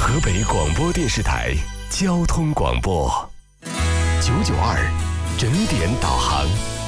河北广播电视台交通广播992整点导航。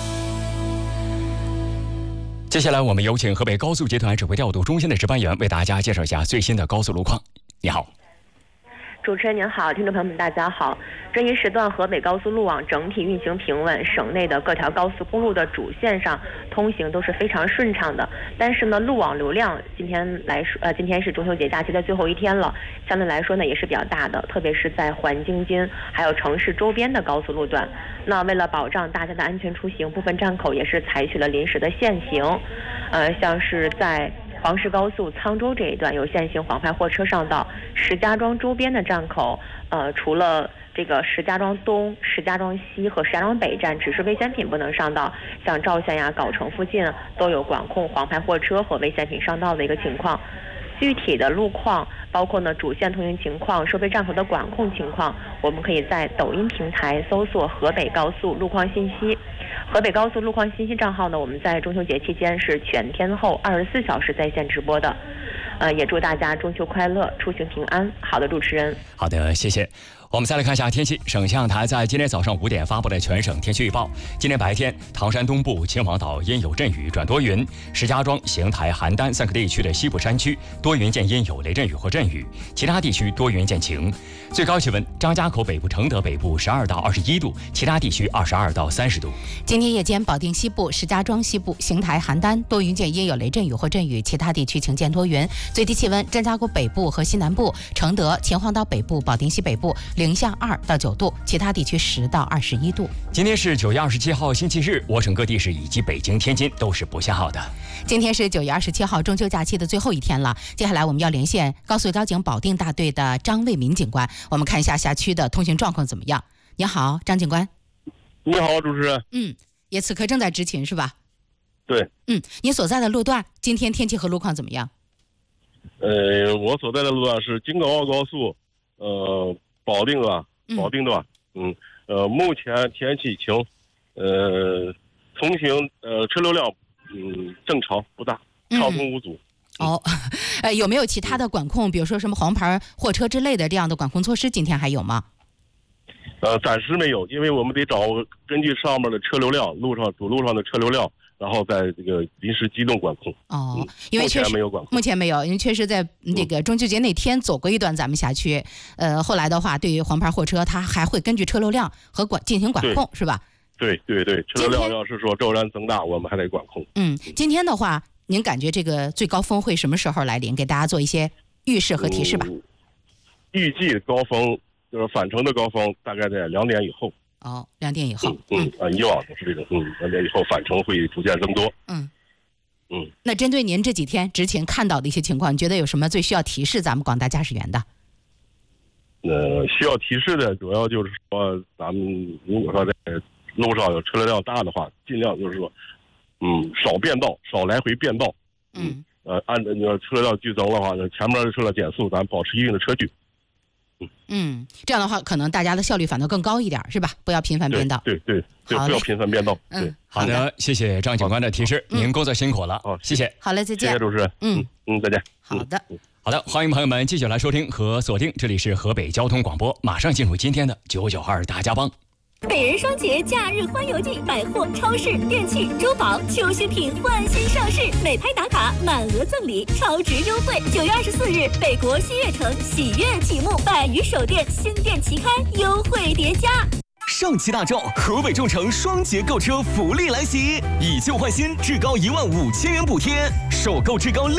接下来我们有请河北高速集团指挥调度中心的值班员为大家介绍一下最新的高速路况。你好。 主持人您好，听众朋友们大家好。这一时段河北高速路网整体运行平稳，省内的各条高速公路的主线上通行都是非常顺畅的。但是呢，路网流量今天是中秋节假期的最后一天了，相对来说呢也是比较大的，特别是在环京津还有城市周边的高速路段。那为了保障大家的安全出行，部分站口也是采取了临时的限行，像是在黄石高速沧州这一段有限行黄牌货车上道，石家庄周边的站口，除了这个石家庄东、石家庄西和石家庄北站只是危险品不能上道，像赵县呀、藁城附近都有管控黄牌货车和危险品上道的一个情况。具体的路况，包括呢主线通行情况、收费站口的管控情况，我们可以在抖音平台搜索河北高速路况信息。河北高速路况信息账号呢，我们在中秋节期间是全天候24小时在线直播的。也祝大家中秋快乐，出行平安。好的，主持人。 好的，谢谢。我们再来看一下天气。省气象台在今天早上5点发布的全省天气预报。今天白天，唐山东部、秦皇岛阴有阵雨转多云；石家庄、邢台、邯郸3个地区的西部山区多云见阴有雷阵雨或阵雨，其他地区多云见晴。最高气温，张家口北部、承德北部12到21度，其他地区22到30度。 今天夜间，保定西部、石家庄西部、邢台、邯郸多云见阴有雷阵雨或阵雨，其他地区晴见多云。最低气温，张家口北部和西南部、承德、秦皇岛北部、保定西北部零下2到9度，其他地区10到21度。 今天是9月27号星期日，我省各地市以及北京、天津都是不限号的。 今天是9月27号中秋假期的最后一天了，接下来我们要连线高速交警保定大队的张卫民警官，我们看一下辖区的通行状况怎么样。你好，张警官。 你好，主持人。 也此刻正在执勤是吧？ 对。 你所在的路段今天天气和路况怎么样？ 我所在的路段是京港澳高速，保定段，目前天气晴，通行车流量正常不大，畅通无阻。 有没有其他的管控，比如说什么黄牌货车之类的这样的管控措施？今天还有吗？ 暂时没有，因为我们得根据上面的车流量，主路上的车流量，然后在这个临时机动管控。 因为确实没有管控， 目前没有，因为确实在那个中秋节那天走过一段咱们辖区，后来的话，对于黄牌货车，它还会根据车流量和进行管控，是吧？ 对，车流量要是说骤然增大，我们还得管控。 今天的话，您感觉这个最高峰会什么时候来临？给大家做一些预示和提示吧。 预计高峰就是返程的高峰，大概在2点以后。 2点以后。 以往都是这种，2点以后返程会逐渐增多。 那针对您这几天执勤看到的一些情况，你觉得有什么最需要提示咱们广大驾驶员的？ 需要提示的主要就是说，咱们如果说在路上有车流量大的话，尽量就是说，少变道，少来回变道。按照车流量剧增的话，前面的车辆减速，咱保持一定的车距。 这样的话，可能大家的效率反倒更高一点，是吧？不要频繁变道。 对，不要频繁变道。 好的，谢谢张警官的提示，您工作辛苦了。谢谢。 好嘞，再见。 谢谢主持人。再见。 好的，欢迎朋友们继续来收听和锁定，这里是河北交通广播，马上进入今天的992大家帮。 北人双节假日欢游季，百货、超市、电器、珠宝、秋新品换新上市，美拍打卡满额赠礼，超值优惠。9月24日，北国新悦城喜悦启幕，百余首店新店齐开，优惠叠加。 上汽大众河北众诚双节购车福利来袭，以旧换新，至高15000元补贴，首购至高